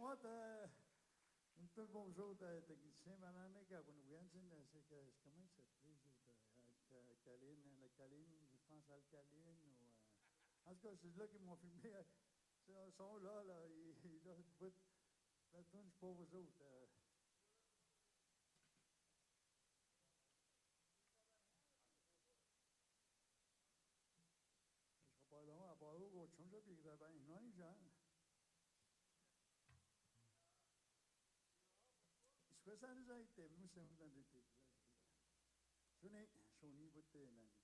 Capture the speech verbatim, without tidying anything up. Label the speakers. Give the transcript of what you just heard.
Speaker 1: Moi, un peu bonjour de technicien, madame, que vous nous voyez, c'est que, comment il s'appelait, alcaline, l'alcaline, je pense alcaline, ou, euh, en tout cas, c'est là qu'ils m'ont filmé, ils sont là, là, ils, là, la tourne, c'est pour vous autres. Euh, je ne serai pas long, à part autre chose, puis il va bien, non, Jean. Spesialisite, nous sommes dans le pays. Suni, Suni, Butte, Nani.